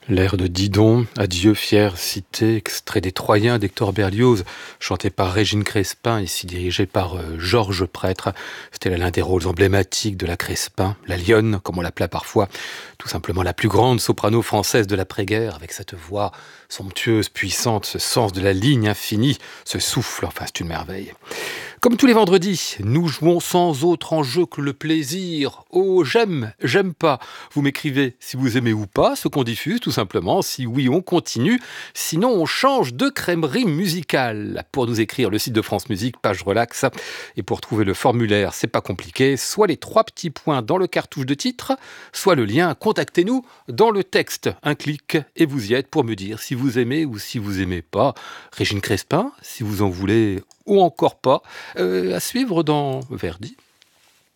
L'air de Didon, Adieu fière cité, extrait des Troyens d'Hector Berlioz, chanté par Régine Crespin, ici dirigé par Georges Prêtre. C'était l'un des rôles emblématiques de la Crespin, la lionne, comme on l'appelait parfois, tout simplement la plus grande soprano française de l'après-guerre, avec cette voix somptueuse, puissante, ce sens de la ligne infinie, ce souffle, enfin c'est une merveille. Comme tous les vendredis, nous jouons sans autre enjeu que le plaisir. Oh, j'aime pas. Vous m'écrivez si vous aimez ou pas ce qu'on diffuse, tout simplement. Si oui, on continue. Sinon, on change de crèmerie musicale. Pour nous écrire, le site de France Musique, page relax. Et pour trouver le formulaire, c'est pas compliqué. Soit les 3 petits points dans le cartouche de titre, soit le lien Contactez-nous dans le texte. Un clic et vous y êtes pour me dire si vous aimez ou si vous aimez pas. Régine Crespin, si vous en voulez ou encore pas, à suivre dans Verdi.